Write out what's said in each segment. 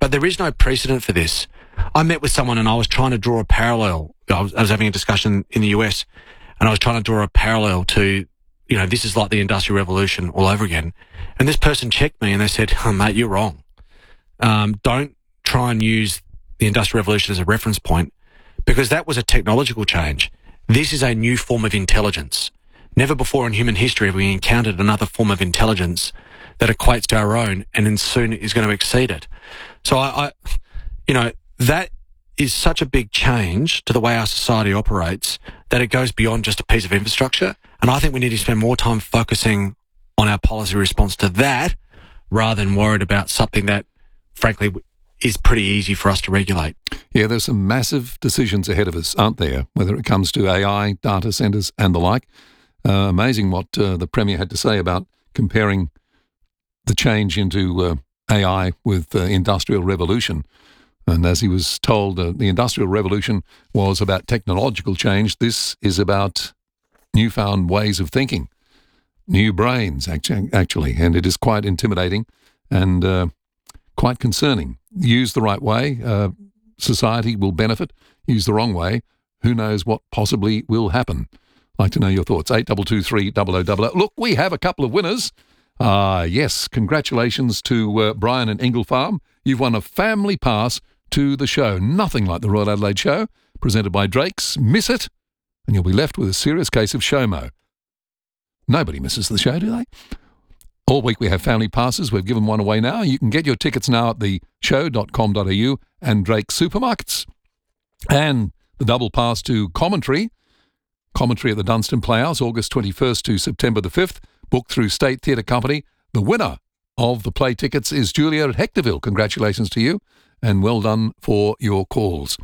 But there is no precedent for this. I met with someone and I was trying to draw a parallel. I was having a discussion in the US and I was trying to draw a parallel to, this is like the Industrial Revolution all over again. And this person checked me and they said, oh, mate, you're wrong. Don't try and use the Industrial Revolution as a reference point because that was a technological change. This is a new form of intelligence. Never before in human history have we encountered another form of intelligence that equates to our own and then soon is going to exceed it. So that is such a big change to the way our society operates that it goes beyond just a piece of infrastructure. And I think we need to spend more time focusing on our policy response to that rather than worried about something that, frankly, is pretty easy for us to regulate. Yeah, there's some massive decisions ahead of us, aren't there, whether it comes to AI, data centres and the like. Amazing what the Premier had to say about comparing the change into AI with the Industrial Revolution. And as he was told, the Industrial Revolution was about technological change. This is about newfound ways of thinking, new brains, actually. And it is quite intimidating and quite concerning. Used the right way, society will benefit. Used the wrong way, who knows what possibly will happen. I'd like to know your thoughts. 8223 0000. Look, we have a couple of winners. Yes, congratulations to Brian and Ingle Farm. You've won a family pass to the show. Nothing like the Royal Adelaide Show, presented by Drake's. Miss it, and you'll be left with a serious case of SHOMO. Nobody misses the show, do they? All week we have family passes. We've given one away now. You can get your tickets now at theshow.com.au and Drake's supermarkets. And the double pass to Commentary at the Dunstan Playhouse, August 21st to September the 5th, booked through State Theatre Company. The winner of the play tickets is Julia at Hectorville. Congratulations to you, and well done for your calls.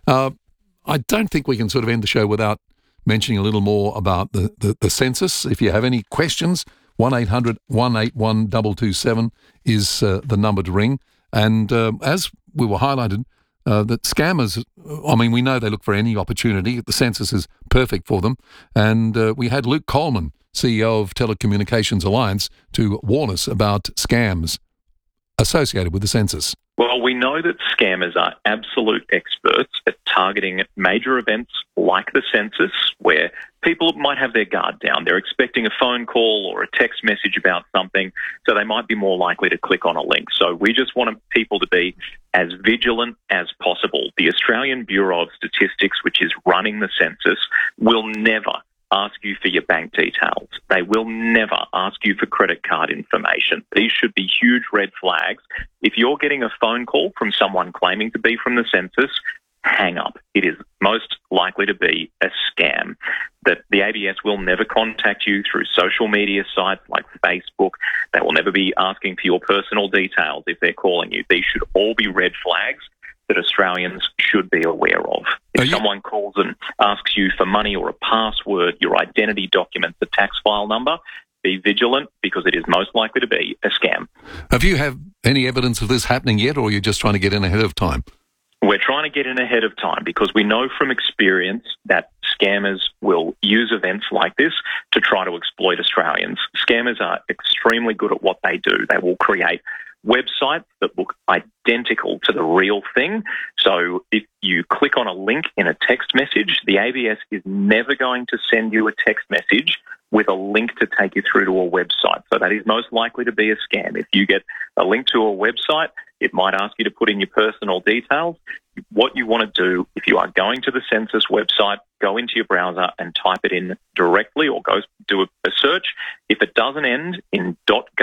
I don't think we can sort of end the show without mentioning a little more about the census. If you have any questions, 1800 181 227 is the number to ring. And as we were highlighted, that scammers, we know they look for any opportunity. The census is perfect for them. And we had Luke Coleman, CEO of Telecommunications Alliance, to warn us about scams associated with the census. Well, we know that scammers are absolute experts at targeting major events like the census, where people might have their guard down. They're expecting a phone call or a text message about something, so they might be more likely to click on a link. So we just want people to be as vigilant as possible. The Australian Bureau of Statistics, which is running the census, will never ask you for your bank details. They will never ask you for credit card information. These should be huge red flags. If you're getting a phone call from someone claiming to be from the census, hang up. It is most likely to be a scam. That the ABS will never contact you through social media sites like Facebook. They will never be asking for your personal details if they're calling you. These should all be red flags that Australians should be aware of. If someone calls and asks you for money or a password, your identity documents, the tax file number, be vigilant because it is most likely to be a scam. Have you had any evidence of this happening yet, or are you just trying to get in ahead of time? We're trying to get in ahead of time because we know from experience that scammers will use events like this to try to exploit Australians. Scammers are extremely good at what they do. They will create websites that look identical to the real thing. So if you click on a link in a text message, the ABS is never going to send you a text message with a link to take you through to a website. So that is most likely to be a scam. If you get a link to a website, it might ask you to put in your personal details. What you want to do, if you are going to the census website, go into your browser and type it in directly or go do a search. If it doesn't end in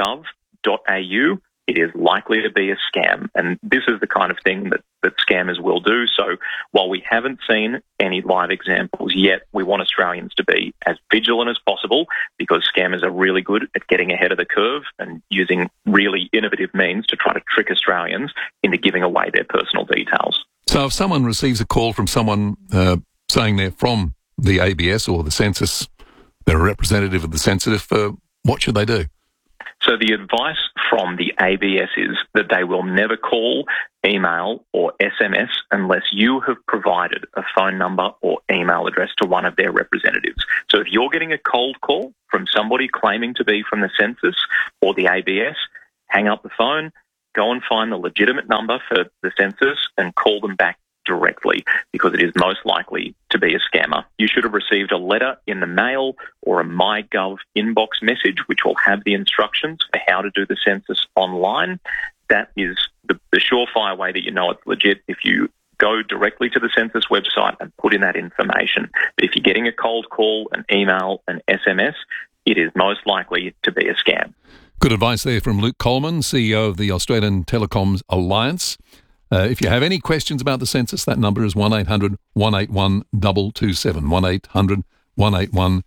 .gov.au, it is likely to be a scam. And this is the kind of thing that scammers will do. So while we haven't seen any live examples yet, we want Australians to be as vigilant as possible because scammers are really good at getting ahead of the curve and using really innovative means to try to trick Australians into giving away their personal details. So if someone receives a call from someone saying they're from the ABS or the census, they're a representative of the census, what should they do? So the advice from the ABS is that they will never call, email or SMS unless you have provided a phone number or email address to one of their representatives. So if you're getting a cold call from somebody claiming to be from the census or the ABS, hang up the phone, go and find the legitimate number for the census and call them back directly, because it is most likely to be a scammer. You should have received a letter in the mail or a MyGov inbox message, which will have the instructions for how to do the census online. That is the surefire way that you know it's legit, if you go directly to the census website and put in that information. But if you're getting a cold call, an email, an SMS, it is most likely to be a scam. Good advice there from Luke Coleman, CEO of the Australian Telecoms Alliance. If you have any questions about the census, that number is 1800 181 227. 1800 181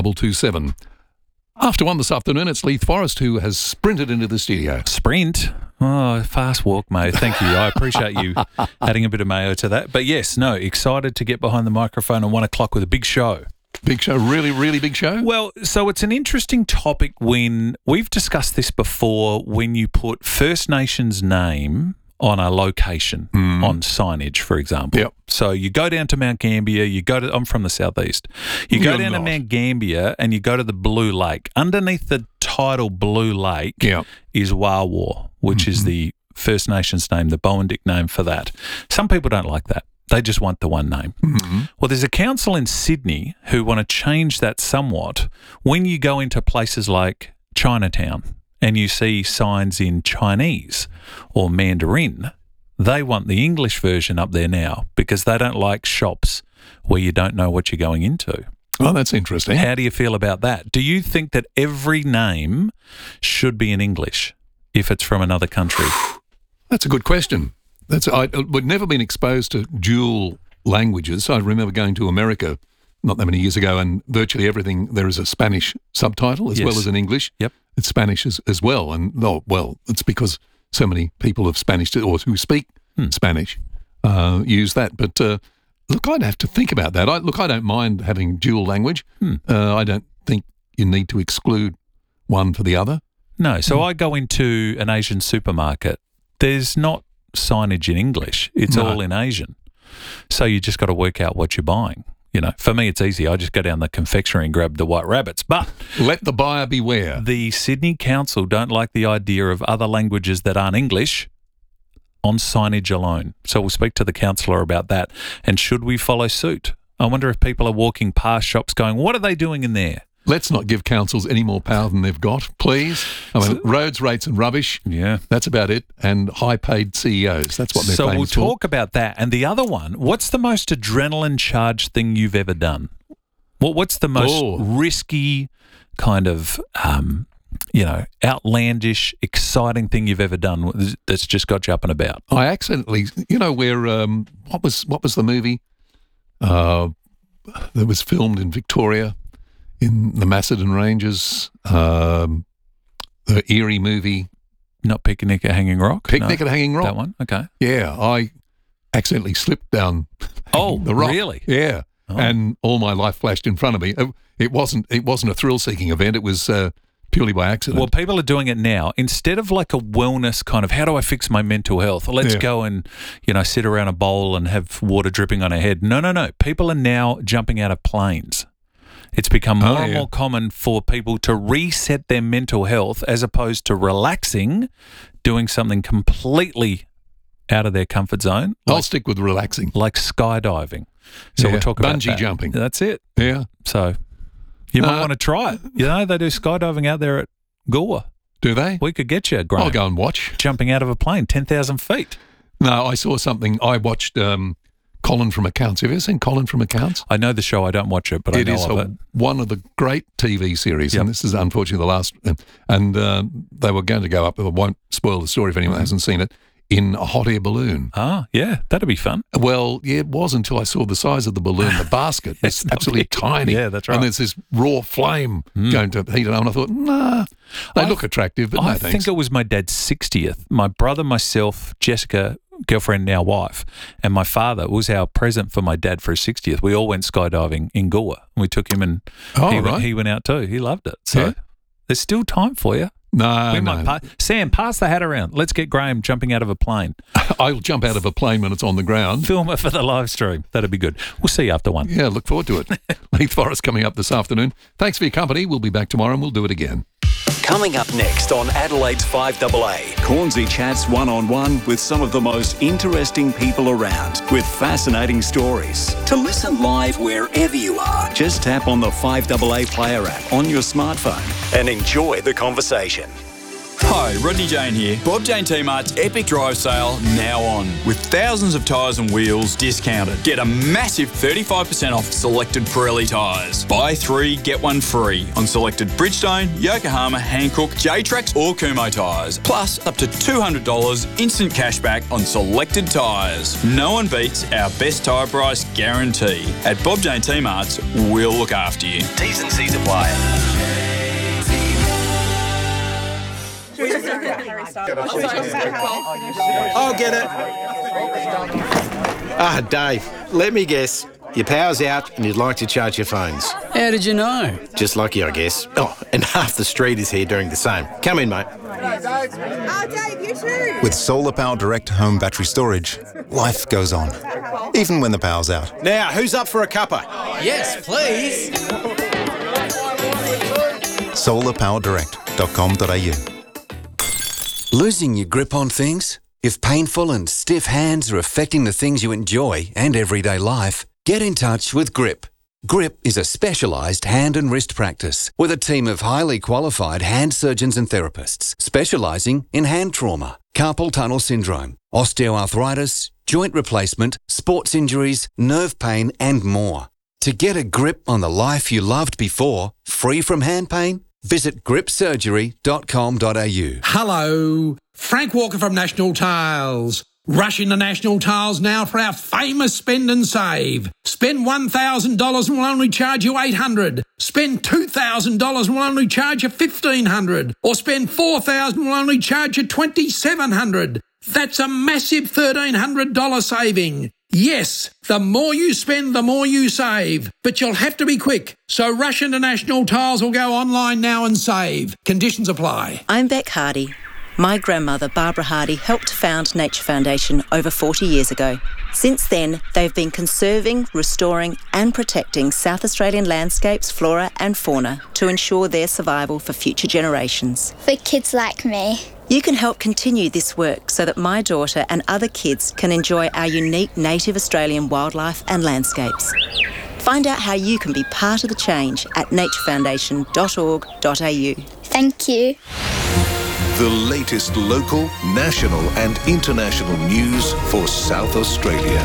227. After 1 this afternoon, it's Leith Forrest who has sprinted into the studio. Sprint? Oh, fast walk, mate. Thank you. I appreciate you adding a bit of mayo to that. But yes, no, excited to get behind the microphone at 1 o'clock with a big show. Big show, really, really big show? Well, so it's an interesting topic when we've discussed this before, when you put First Nations name on a location, on signage, for example. Yep. So you go down to Mount Gambier, I'm from the southeast. You go down to Mount Gambier and you go to the Blue Lake. Underneath the title Blue Lake is Wawa, which is the First Nations name, the Bowendick name for that. Some people don't like that. They just want the one name. Well, there's a council in Sydney who want to change that somewhat. When you go into places like Chinatown and you see signs in Chinese or Mandarin, they want the English version up there now because they don't like shops where you don't know what you're going into. Oh, that's interesting. How do you feel about that? Do you think that every name should be in English if it's from another country? That's a good question. We'd never been exposed to dual languages. I remember going to America not that many years ago, and virtually everything, there is a Spanish subtitle as well as an English. Yep. It's Spanish as well. And, it's because so many people of Spanish or who speak Spanish use that. But, look, I'd have to think about that. I don't mind having dual language. I don't think you need to exclude one for the other. No. So I go into an Asian supermarket. There's not signage in English. It's all in Asian. So you just got to work out what you're buying. You know, for me, it's easy. I just go down the confectionery and grab the white rabbits. But let the buyer beware. The Sydney Council don't like the idea of other languages that aren't English on signage alone. So we'll speak to the councillor about that. And should we follow suit? I wonder if people are walking past shops going, what are they doing in there? Let's not give councils any more power than they've got, please. I mean, roads, rates and rubbish. Yeah. That's about it. And high-paid CEOs. That's what they're famous for. So we'll talk about that. And the other one, what's the most adrenaline-charged thing you've ever done? What's the most risky kind of, outlandish, exciting thing you've ever done that's just got you up and about? I accidentally, where, what was the movie that was filmed in Victoria? In the Macedon Ranges, the Erie movie. Not Picnic at Hanging Rock? Picnic at Hanging Rock. That one? Okay. Yeah, I accidentally slipped down the rock. Really? Yeah, Oh. And all my life flashed in front of me. It wasn't a thrill-seeking event. It was purely by accident. Well, people are doing it now. Instead of like a wellness kind of, how do I fix my mental health? Let's go and, sit around a bowl and have water dripping on our head. No. People are now jumping out of planes. It's become more and more common for people to reset their mental health as opposed to relaxing, doing something completely out of their comfort zone. I'll stick with relaxing. Like skydiving. So we'll talk about bungee jumping. That's it. Yeah. So you might want to try it. They do skydiving out there at Goa. Do they? We could get you, Graham. I'll go and watch. Jumping out of a plane, 10,000 feet. No, I saw something. I watched Colin from Accounts. Have you ever seen Colin from Accounts? I know the show. I don't watch it, but I know of it. One of the great TV series, and this is unfortunately the last. And they were going to go up. I won't spoil the story if anyone hasn't seen it. In a hot air balloon. Ah, yeah, that'd be fun. Well, yeah, it was until I saw the size of the balloon. The basket was absolutely tiny. Yeah, that's right. And there's this raw flame going to heat it up. And I thought, nah, they look attractive, but no thanks. I think it was my dad's 60th. My brother, myself, Jessica, girlfriend, now wife, and my father was our present for my dad for his 60th. We all went skydiving in Goa. We took him and he went out too. He loved it. So there's still time for you. No. Sam, pass the hat around. Let's get Graham jumping out of a plane. I'll jump out of a plane when it's on the ground. Film it for the live stream. That'd be good. We'll see you after 1. Yeah, look forward to it. Leith Forrest coming up this afternoon. Thanks for your company. We'll be back tomorrow and we'll do it again. Coming up next on Adelaide's 5AA, Cornsey chats one-on-one with some of the most interesting people around with fascinating stories. To listen live wherever you are, just tap on the 5AA Player app on your smartphone and enjoy the conversation. Hi, Rodney Jane here. Bob Jane T-Mart's Epic Drive Sale now on. With thousands of tyres and wheels discounted. Get a massive 35% off selected Pirelli tyres. Buy 3, get 1 free on selected Bridgestone, Yokohama, Hankook, J-Trax or Kumho tyres. Plus up to $200 instant cashback on selected tyres. No one beats our best tyre price guarantee. At Bob Jane T-Mart's, we'll look after you. T's and C's apply. I'll get it. Dave, let me guess. Your power's out and you'd like to charge your phones. How did you know? Just lucky, I guess. Oh, and half the street is here doing the same. Come in, mate. Dave, you too. With Solar Power Direct Home Battery Storage, life goes on, even when the power's out. Now, who's up for a cuppa? Yes, please. solarpowerdirect.com.au. Losing your grip on things? If painful and stiff hands are affecting the things you enjoy and everyday life, get in touch with GRIP. GRIP is a specialised hand and wrist practice with a team of highly qualified hand surgeons and therapists specialising in hand trauma, carpal tunnel syndrome, osteoarthritis, joint replacement, sports injuries, nerve pain and more. To get a grip on the life you loved before, free from hand pain, visit gripsurgery.com.au. Hello, Frank Walker from National Tiles. Rush into National Tiles now for our famous spend and save. Spend $1,000 and we'll only charge you $800. Spend $2,000 and we'll only charge you $1,500. Or spend $4,000 and we'll only charge you $2,700. That's a massive $1,300 saving. Yes, the more you spend, the more you save. But you'll have to be quick. So rush into National Tiles or go online now and save. Conditions apply. I'm Beck Hardy. My grandmother, Barbara Hardy, helped found Nature Foundation over 40 years ago. Since then, they've been conserving, restoring and protecting South Australian landscapes, flora and fauna to ensure their survival for future generations. For kids like me. You can help continue this work so that my daughter and other kids can enjoy our unique native Australian wildlife and landscapes. Find out how you can be part of the change at naturefoundation.org.au. Thank you. The latest local, national and international news for South Australia.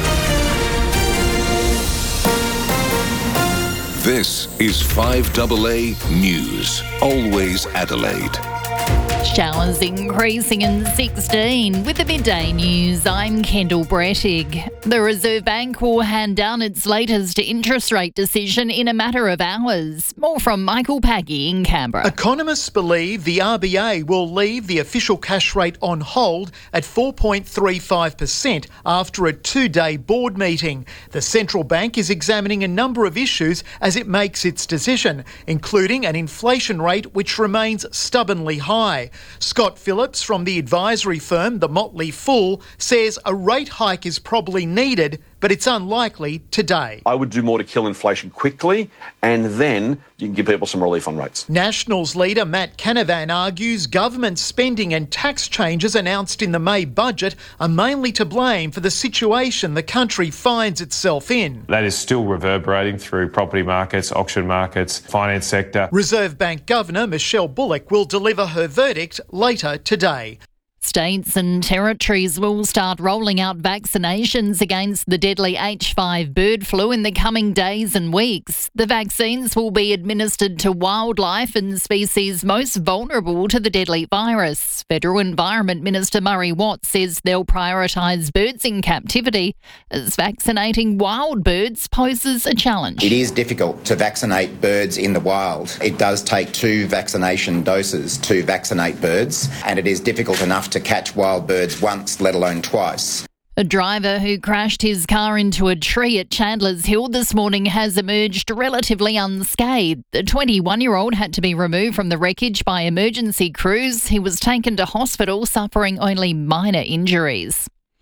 This is 5AA News, always Adelaide. Showers increasing in 16. With the midday news, I'm Kendall Brettig. The Reserve Bank will hand down its latest interest rate decision in a matter of hours. More from Michael Paggy in Canberra. Economists believe the RBA will leave the official cash rate on hold at 4.35% after a two-day board meeting. The central bank is examining a number of issues as it makes its decision, including an inflation rate which remains stubbornly high. Scott Phillips from the advisory firm The Motley Fool says a rate hike is probably needed, but it's unlikely today. I would do more to kill inflation quickly, and then you can give people some relief on rates. Nationals leader Matt Canavan argues government spending and tax changes announced in the May budget are mainly to blame for the situation the country finds itself in. That is still reverberating through property markets, auction markets, finance sector. Reserve Bank Governor Michelle Bullock will deliver her verdict later today. States and territories will start rolling out vaccinations against the deadly H5 bird flu in the coming days and weeks. The vaccines will be administered to wildlife and species most vulnerable to the deadly virus. Federal Environment Minister Murray Watt says they'll prioritise birds in captivity as vaccinating wild birds poses a challenge. It is difficult to vaccinate birds in the wild. It does take 2 vaccination doses to vaccinate birds, and it is difficult enough to catch wild birds once, let alone twice. A driver who crashed his car into a tree at Chandler's Hill this morning has emerged relatively unscathed. The 21-year-old had to be removed from the wreckage by emergency crews. He was taken to hospital suffering only minor injuries.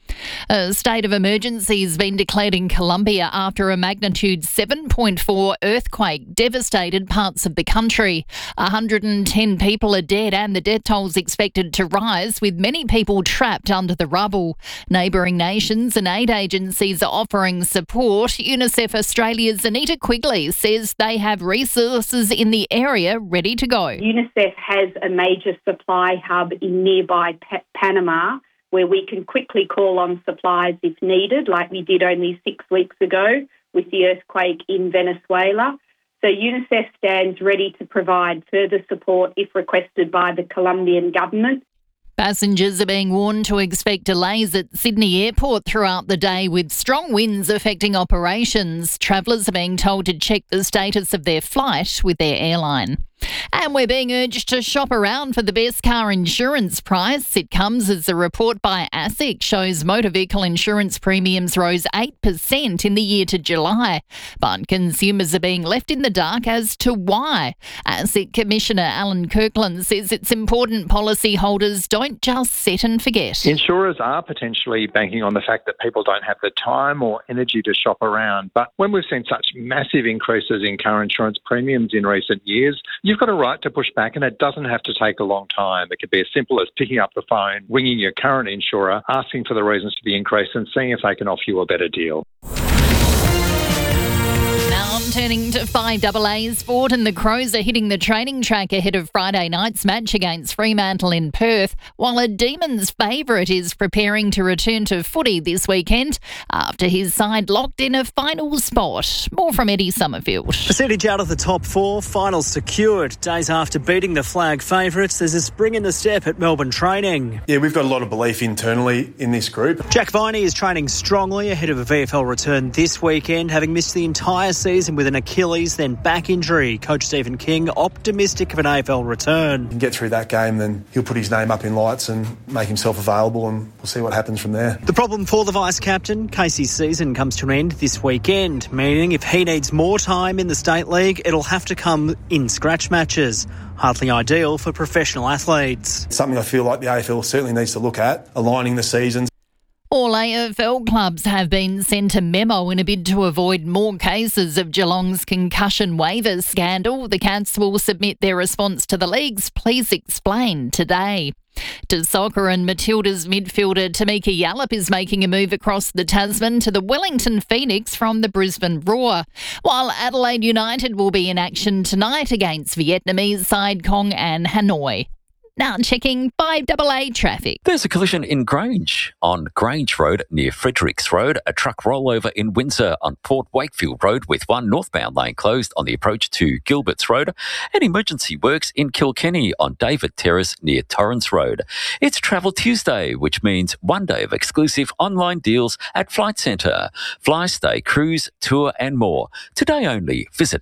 A state of emergency has been declared in Colombia after a magnitude 7.4 earthquake devastated parts of the country. 110 people are dead and the death toll is expected to rise, with many people trapped under the rubble. Neighbouring nations and aid agencies are offering support. UNICEF Australia's Anita Quigley says they have resources in the area ready to go. UNICEF has a major supply hub in nearby Panama where we can quickly call on supplies if needed, like we did only 6 weeks ago with the earthquake in Venezuela. So UNICEF stands ready to provide further support if requested by the Colombian government. Passengers are being warned to expect delays at Sydney Airport throughout the day, with strong winds affecting operations. Travellers are being told to check the status of their flight with their airline. And we're being urged to shop around for the best car insurance price. It comes as a report by ASIC shows motor vehicle insurance premiums rose 8% in the year to July. But consumers are being left in the dark as to why. ASIC Commissioner Alan Kirkland says it's important policyholders don't just sit and forget. Insurers are potentially banking on the fact that people don't have the time or energy to shop around. But when we've seen such massive increases in car insurance premiums in recent years, you've got a right to push back, and it doesn't have to take a long time. It could be as simple as picking up the phone, ringing your current insurer, asking for the reasons for the increase and seeing if they can offer you a better deal. Now turning to 5AA sport, and the Crows are hitting the training track ahead of Friday night's match against Fremantle in Perth, while a Demons favourite is preparing to return to footy this weekend after his side locked in a final spot. More from Eddie Summerfield. Percentage out of the top four, final secured. Days after beating the flag favourites, there's a spring in the step at Melbourne training. Yeah, we've got a lot of belief internally in this group. Jack Viney is training strongly ahead of a VFL return this weekend, having missed the entire season with an Achilles, then back injury. Coach Stephen King optimistic of an AFL return. Get through that game, then he'll put his name up in lights and make himself available, and we'll see what happens from there. The problem for the vice-captain, Casey's season comes to an end this weekend, meaning if he needs more time in the State League, it'll have to come in scratch matches. Hardly ideal for professional athletes. Something I feel like the AFL certainly needs to look at, aligning the seasons. All AFL clubs have been sent a memo in a bid to avoid more cases of Geelong's concussion waiver scandal. The Cats will submit their response to the league's Please Explain today. To soccer, and Matilda's midfielder Tamika Yallop is making a move across the Tasman to the Wellington Phoenix from the Brisbane Roar, while Adelaide United will be in action tonight against Vietnamese side Kong and Hanoi. Now checking 5AA traffic. There's a collision in Grange on Grange Road near Fredericks Road, a truck rollover in Windsor on Port Wakefield Road with one northbound lane closed on the approach to Gilbert's Road, and emergency works in Kilkenny on David Terrace near Torrance Road. It's Travel Tuesday, which means 1 day of exclusive online deals at Flight Centre. Fly, stay, cruise, tour and more. Today only. Visit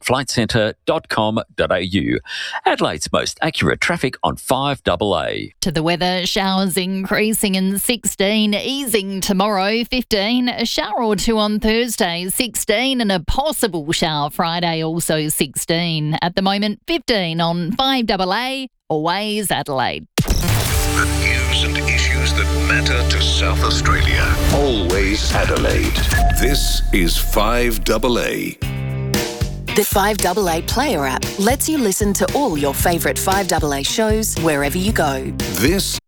flightcentre.com.au. Adelaide's most accurate traffic on 5AA. To the weather, showers increasing in 16, easing tomorrow 15, a shower or two on Thursday 16, and a possible shower Friday also 16. At the moment 15 on 5AA, always Adelaide. The news and issues that matter to South Australia. Always Adelaide. This is 5AA. The 5AA Player app lets you listen to all your favourite 5AA shows wherever you go. This